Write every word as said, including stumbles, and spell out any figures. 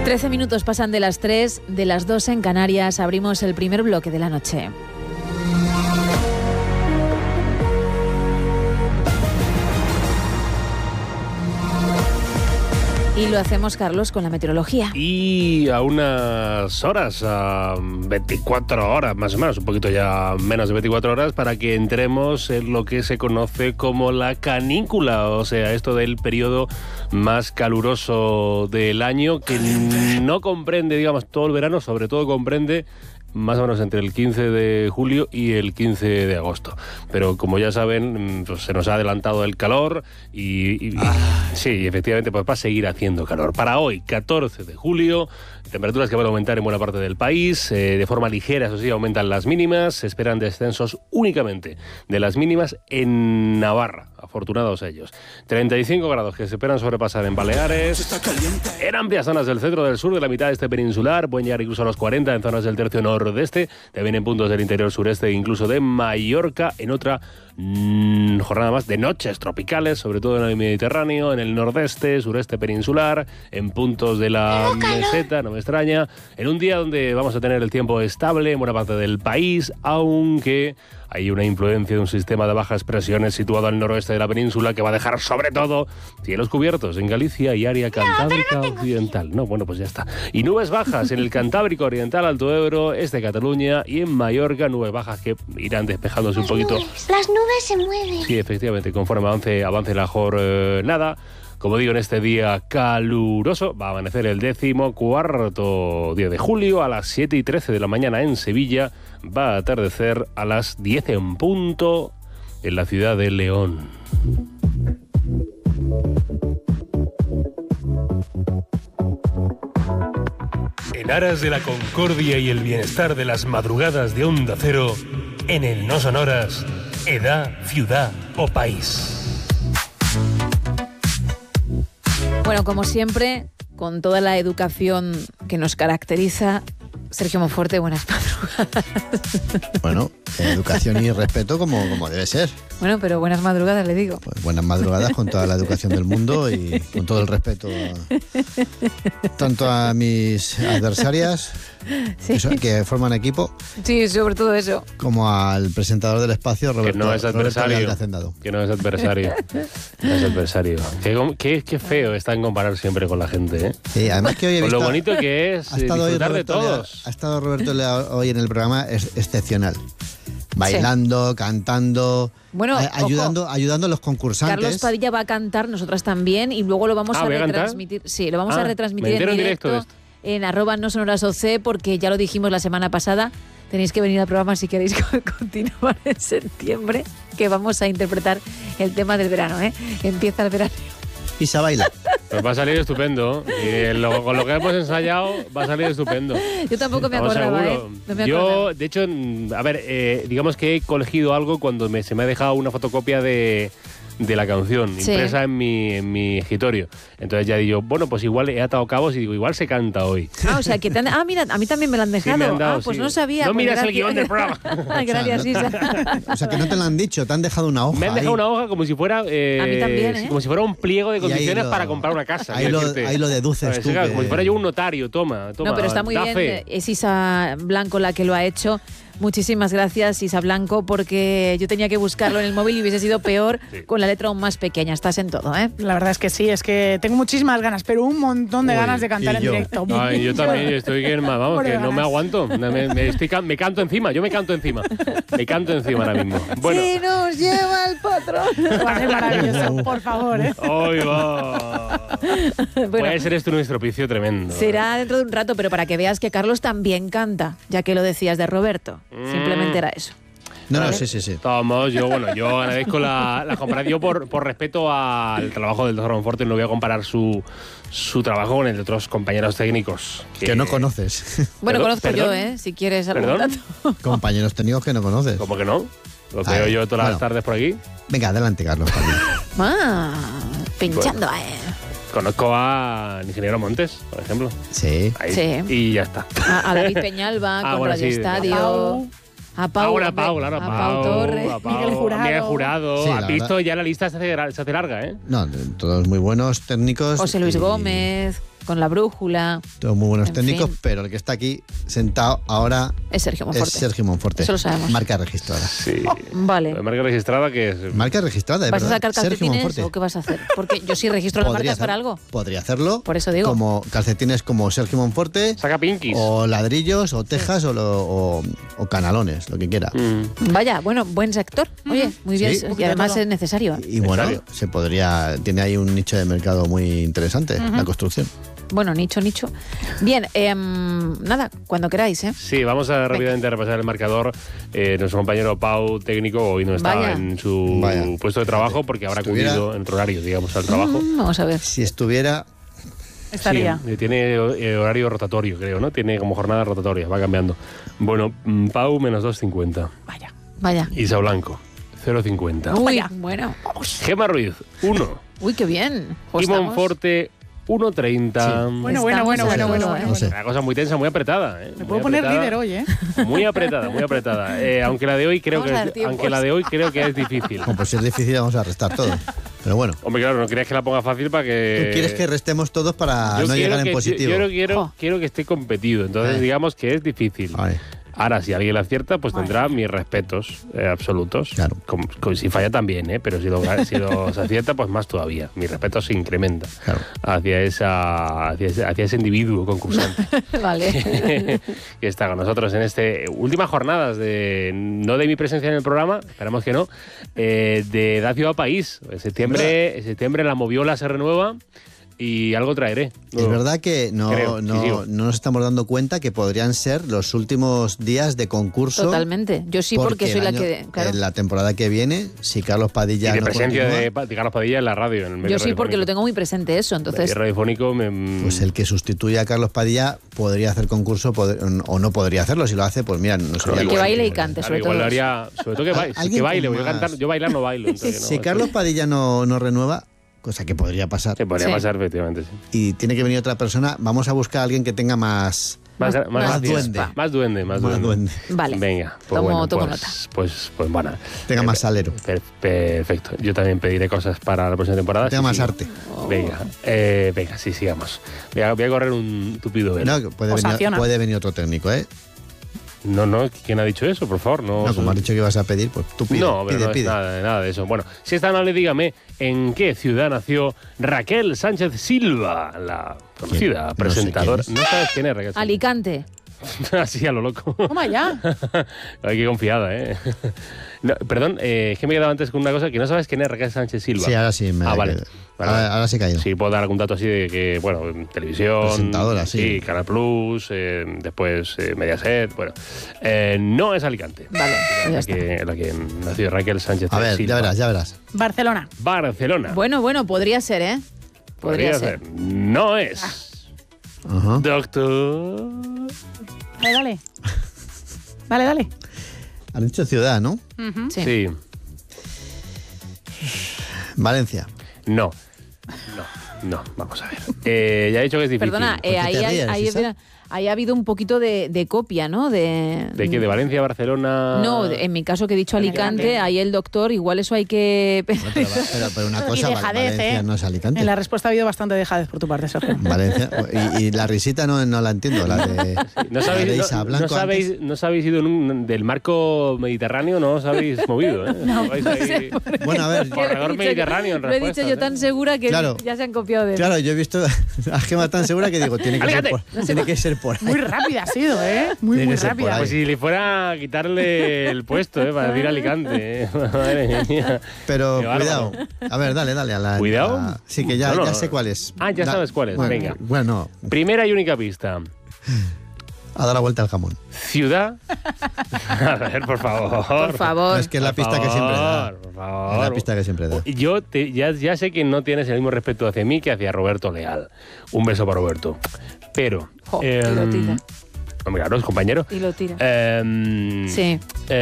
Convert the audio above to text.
trece minutos pasan de las tres, de las dos en Canarias. Abrimos el primer bloque de la noche. Y lo hacemos, Carlos, con la meteorología. Y a unas horas, a veinticuatro horas más o menos, un poquito ya menos de veinticuatro horas, para que entremos en lo que se conoce como la canícula, o sea, esto del periodo más caluroso del año, que no comprende, digamos, todo el verano, sobre todo comprende más o menos entre el quince de julio y el quince de agosto. Pero como ya saben, pues se nos ha adelantado el calor y, y, ah. y sí, efectivamente pues va a seguir haciendo calor. Para hoy, catorce de julio, temperaturas que van a aumentar en buena parte del país, eh, de forma ligera, eso sí, aumentan las mínimas, se esperan descensos únicamente de las mínimas en Navarra, afortunados ellos. treinta y cinco grados que se esperan sobrepasar en Baleares, en amplias zonas del centro, del sur, de la mitad este peninsular, pueden llegar incluso a los cuarenta en zonas del tercio nordeste, también en puntos del interior sureste, incluso de Mallorca, en otra mmm, jornada más de noches tropicales, sobre todo en el Mediterráneo, en el nordeste, sureste peninsular, en puntos de la meseta, no me extraña, en un día donde vamos a tener el tiempo estable en buena parte del país, aunque hay una influencia de un sistema de bajas presiones situado al noroeste de la península que va a dejar sobre todo cielos cubiertos en Galicia y área cantábrica no, no occidental. No, bueno, pues ya está. Y nubes bajas en el Cantábrico Oriental, Alto Ebro, este de Cataluña y en Mallorca, nubes bajas que irán despejándose Las un poquito. Nubes. Las nubes se mueven. Sí, efectivamente, conforme avance, avance la jornada. Como digo, en este día caluroso va a amanecer el décimo cuarto día de julio a las siete y trece de la mañana en Sevilla. Va a atardecer a las diez en punto en la ciudad de León. En aras de la concordia y el bienestar de las madrugadas de Onda Cero, en el No Sonoras, edad, ciudad o país. Bueno, como siempre, con toda la educación que nos caracteriza, Sergio Monforte, buenas madrugadas. Bueno, educación y respeto como, como debe ser. Bueno, pero buenas madrugadas, le digo. Pues buenas madrugadas con toda la educación del mundo y con todo el respeto a, tanto a mis adversarias, sí. que, que forman equipo. Sí, sobre todo eso. Como al presentador del espacio, Roberto. Que no es adversario. Hacendado. Que no es adversario. No es adversario. Qué, qué, qué feo está en comparar siempre con la gente, ¿eh? Sí, además que hoy he visto... Con lo bonito que es disfrutar de todos. Ha estado Roberto hoy en el programa es excepcional. Bailando, sí. cantando, bueno, a, ayudando, ayudando a los concursantes. Carlos Padilla va a cantar, nosotras también, y luego lo vamos ah, a retransmitir. A sí, lo vamos ah, a retransmitir en directo, directo en arroba no sonoras oc, porque ya lo dijimos la semana pasada. Tenéis que venir al programa si queréis continuar en septiembre, que vamos a interpretar el tema del verano, ¿eh? Empieza el verano. Y se baila. Pues va a salir estupendo. Y lo, con lo que hemos ensayado va a salir estupendo. Yo tampoco me acordaba, ¿eh? No me Yo, de hecho, a ver, eh, digamos que he cogido algo cuando me, se me ha dejado una fotocopia de, de la canción sí. impresa en mi, en mi escritorio. Entonces ya digo, bueno, pues igual he atado cabos y digo, igual se canta hoy. Ah, o sea, que te han, ah, mira, a mí también me lo han dejado. Sí, me han dado, ah, pues sí. no sabía. No pues miras gracias. el guión del programa. Gracias, Isa. O sea, que no te lo han dicho, te han dejado una hoja. Me han dejado ahí. una hoja como si fuera eh, a mí también, ¿eh? como si fuera un pliego de condiciones lo, para comprar una casa. Ahí, lo, ahí lo deduces tú. Claro, que... Como si fuera yo un notario, toma, toma. No, pero está muy bien. Fe. Es Isa Blanco la que lo ha hecho. Muchísimas gracias, Isa Blanco, porque yo tenía que buscarlo en el móvil y hubiese sido peor sí. con la letra aún más pequeña. Estás en todo, ¿eh? La verdad es que sí, es que tengo muchísimas ganas, pero un montón de Uy, ganas de cantar en yo. directo. Ay, yo también estoy que, vamos, que no me aguanto. Me, me, estoy, me canto encima, yo me canto encima. Me canto encima ahora mismo. Bueno. ¡Sí nos lleva el patrón! Va a ser maravilloso, por favor, ¿eh? ¡Ay, va! Bueno, puede ser esto un estropicio tremendo. Será dentro de un rato, pero para que veas que Carlos también canta, ya que lo decías de Roberto. Mm. Simplemente era eso. No, ¿vale? no, sí, sí, sí. Vamos, yo, bueno, yo agradezco la, la comparación. Yo, por, por respeto al trabajo del doctor Monforte, no voy a comparar su, su trabajo con el de otros compañeros técnicos. Que, que no conoces. Bueno, ¿Perdón? conozco ¿Perdón? yo, ¿eh? Si quieres algún ¿Perdón? dato. Compañeros técnicos que no conoces. ¿Cómo que no? Lo veo ver, yo todas bueno. las tardes por aquí. Venga, adelante, Carlos. Ah, pinchando, bueno. eh. Conozco al ingeniero Montes, por ejemplo. Sí. Ahí. Sí. Y ya está. A, a David Peñalba, ah, con bueno, Radio sí, Estadio. A Pau, Ahora Pau, claro, a Pau, Pau Torres, a Pau, Miguel Jurado. Miguel Jurado. Sí, ¿Has visto? verdad. Ya la lista se hace, se hace larga, ¿eh? No, todos muy buenos técnicos. José Luis y... Gómez. con la brújula. Todos muy buenos en técnicos, fin. pero el que está aquí sentado ahora Es Sergio Monforte. es Sergio Monforte. Eso lo sabemos. Marca registrada. Sí. Oh, vale. Marca registrada que es... Marca registrada, de ¿Vas a verdad. sacar Sergio calcetines Monforte. o qué vas a hacer? Porque yo sí registro las Podría marcas para hacer- algo. Podría hacerlo. Por eso digo. Como calcetines como Sergio Monforte. Saca pinkies. O ladrillos, o tejas, o, lo- o, o canalones, lo que quiera. Mm. Vaya, bueno, buen sector. Oye, muy bien. Sí. Y además es necesario. Y bueno, Necesario. se podría. Tiene ahí un nicho de mercado muy interesante, la construcción. Bueno, nicho, nicho. Bien, eh, nada, cuando queráis, ¿eh? Sí, vamos a rápidamente repasar el marcador. Eh, nuestro compañero Pau, técnico, hoy no está Vaya. en su Vaya. puesto de trabajo porque habrá Estuviera- acudido en otro horario, digamos, al trabajo. Mm, vamos a ver. Si estuviera. Estaría. Sí, tiene eh, horario rotatorio, creo, ¿no? Tiene como jornada rotatoria, va cambiando. Bueno, mm, Pau, menos dos cincuenta. Vaya. Vaya. Isa Blanco, cero cincuenta. Uy, Vaya. bueno. Gema Ruiz, uno. Uy, qué bien. Y Pues estamos- Monforte, uno treinta. Bueno, bueno, bueno, Estamos bueno, en bueno, todo, bueno. ¿eh? No sé. Una cosa muy tensa, muy apretada. ¿eh? Me Muy puedo poner apretada. líder hoy, ¿eh? Muy apretada, muy apretada. Eh, aunque la de hoy creo Vamos que a dar es, tiempos. aunque la de hoy creo que es difícil. Bueno, pues si es difícil, vamos a restar todo. Pero bueno. Hombre, claro, no querías que la ponga fácil para que. Tú quieres que restemos todos para Yo no quiero llegar en que- positivo. Yo, yo quiero, Jo. quiero que esté competido, entonces Eh. digamos que es difícil. Vale. Ahora, si alguien la acierta, pues tendrá mis respetos eh, absolutos. Claro. Como- como si falla también, ¿eh? Pero si lo, si lo se acierta, pues más todavía. Mi respeto se incrementa Claro. hacia, esa, hacia, ese, hacia ese individuo concursante Vale. que está con nosotros en este últimas jornadas de no de mi presencia en el programa, esperamos que no, eh, de Da Ciudad País. En septiembre, en septiembre la Moviola se renueva y algo traeré. Es verdad que no, Creo, sí, no, sigo. no nos estamos dando cuenta que podrían ser los últimos días de concurso. Totalmente. Yo sí, porque, soy el la año- que. Claro. En la temporada que viene, si Carlos Padilla Y de no presencia continúa, de, Pa- de Carlos Padilla en la radio. En el medio Yo sí, porque lo radiofónico. tengo muy presente eso. Medio Entonces, radiofónico me- pues el que sustituya a Carlos Padilla podría hacer concurso pod- o no podría hacerlo. Si lo hace, pues mira, no sería que cosa. baile y cante, Claro, sobre igual todo. lo haría, sobre todo que, baile, Alguien que baile, con voy a más- cantar, yo bailar no bailo. entonces, Si no, Carlos estoy- Padilla no, no renueva, cosa que podría pasar, Se podría Sí. pasar, efectivamente, sí. y tiene que venir otra persona, vamos a buscar a alguien que tenga más, Más, Más- más, más duende. Más duende, más, más duende. duende, Vale. Venga, pues Tomo- bueno, tomo pues, nota. pues, pues bueno. tenga Eh, más salero, per- perfecto. Yo también pediré cosas para la próxima temporada. tenga sí, más sí. arte. Venga, eh, venga, sí, sigamos. Voy a, voy a correr un tupido velo. No, que puede, Os venir, sanciona. puede venir otro técnico, ¿eh? No, no, ¿quién ha dicho eso? Por favor, no. No, como has dicho que ibas a pedir, pues tú pide, no, pero pide, no pide. es nada, nada de eso. Bueno, si es tan amable, dígame, ¿en qué ciudad nació Raquel Sánchez Silva, la conocida No sé presentadora? quién es. No sabes quién es Raquel Sánchez. Alicante. Así a lo loco. Toma ya. Ay, qué confiada, ¿eh? No, perdón, eh, es que me he quedado antes con una cosa que no sabes quién es Raquel Sánchez Silva. Sí, ahora sí me Ah, ha vale. quedado. Vale, Ahora, vale. ahora sí he caído. Sí, puedo dar algún dato así de que, bueno, en televisión. Presentadora, sí. Canal Plus, eh, después eh, Mediaset, bueno. Eh, no es Alicante. Vale, pues ya la, está. que, la que nació Raquel Sánchez A ver, Silva. ya verás, ya verás. Barcelona. Barcelona. Bueno, bueno, podría ser, ¿eh? Podría, ser. No es. Ajá. Doctor. Dale, dale. Dale, dale. Han dicho ciudad, ¿no? Ujú. Sí. Sí. Valencia. No. No, no, vamos a ver. Eh, ya he dicho que es difícil. Perdona, qué eh, ahí, te hay- ríes, ahí, Isa? había- ahí ha habido un poquito de, de copia, ¿no? De, ¿De qué? ¿De Valencia, Barcelona? No, de- en mi caso que he dicho Alicante, Alicante. ahí el doctor, igual eso hay que... Bueno, pero, pero- pero una cosa, Val- dejadez, Valencia ¿eh? no es Alicante. En la respuesta ha habido bastante dejadez por tu parte, Sergio. Valencia. Y, y la risita no, no la entiendo, la de, ¿No la de sabéis, Isa no, Blanco no sabéis, antes. no sabéis ido en un- del marco mediterráneo, no os habéis movido, ¿eh? No, vais ahí, Bueno, a ver, corredor mediterráneo en Lo he dicho respuestas, yo ¿eh? tan segura que Claro. ya se han copiado de mí. claro, yo he visto a Gema tan segura que digo, tiene que, ser Alicante. por, tiene que ser por ahí. Muy rápida ha sido, ¿eh? Muy, Tiene muy que ser por rápida. ahí. Pues si le fuera a quitarle el puesto, ¿eh? Para decir Alicante, ¿eh? Madre mía. Pero Qué bárbaro. cuidado. A ver, dale, dale. A la, ¿Cuidado? a- sí, que ya, No, no. ya sé cuál es. Ah, ya Da- sabes cuál es, bueno, venga. Bueno, Primera y única pista. a dar la vuelta al jamón. Ciudad. A ver, por favor. Por favor. No, es que es la Por pista que siempre da. favor, Por favor. Es la pista que siempre da. Yo te- ya, ya sé que no tienes el mismo respeto hacia mí que hacia Roberto Leal. Un beso para Roberto. Pero. Jo, y lo tira. Hombre, claro, es compañero. Y lo tira. Em, Sí. eh,